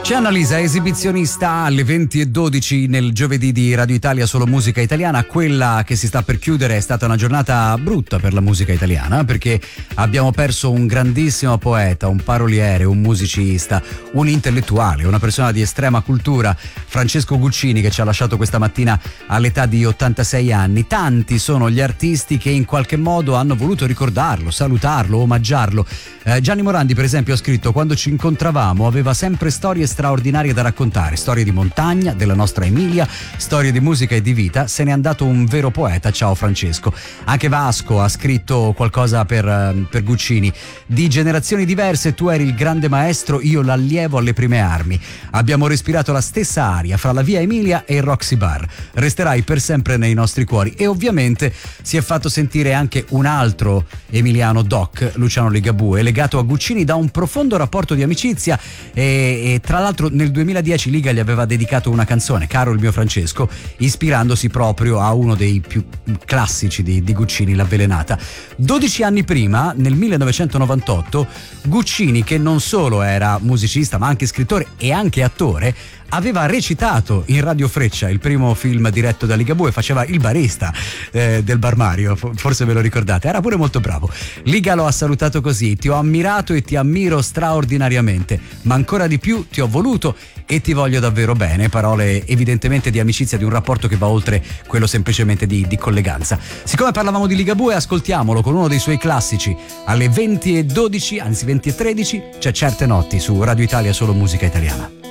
C'è Annalisa, esibizionista alle 20:12 nel giovedì di Radio Italia Solo Musica Italiana. Quella che si sta per chiudere è stata una giornata brutta per la musica italiana, perché abbiamo perso un grandissimo poeta, un paroliere, un musicista, un intellettuale, una persona di estrema cultura, Francesco Guccini, che ci ha lasciato questa mattina all'età di 86 anni. Tanti sono gli artisti che in qualche modo hanno voluto ricordarlo, salutarlo, omaggiarlo. Gianni Morandi, per esempio, ha scritto: quando ci incontravamo aveva sempre storie straordinarie da raccontare, storie di montagna, della nostra Emilia, storie di musica e di vita. Se n'è andato un vero poeta, ciao Francesco. Anche Vasco ha scritto qualcosa per Guccini: di generazioni diverse tu eri il grande maestro, io l'allievo alle prime armi. Abbiamo respirato la stessa aria fra la via Emilia e il Roxy Bar. Resterai per sempre nei nostri cuori. E ovviamente si è fatto sentire anche un altro emiliano doc, Luciano Ligabue, legato a Guccini da un profondo rapporto di amicizia, e tra l'altro nel 2010 Liga gli aveva dedicato una canzone, Caro il mio Francesco, ispirandosi proprio a uno dei più classici di Guccini, L'Avvelenata. 12 anni prima, nel 1998, Guccini, che non solo era musicista ma anche scrittore e anche attore, aveva recitato in Radio Freccia, il primo film diretto da Ligabue, faceva il barista del Bar Mario, forse ve lo ricordate, era pure molto bravo. Liga lo ha salutato così: ti ho ammirato e ti ammiro straordinariamente, ma ancora di più ti ho voluto e ti voglio davvero bene. Parole evidentemente di amicizia, di un rapporto che va oltre quello semplicemente di colleganza. Siccome parlavamo di Ligabue, ascoltiamolo con uno dei suoi classici. Alle 20:12, anzi 20:13, c'è Certe notti su Radio Italia Solo Musica Italiana.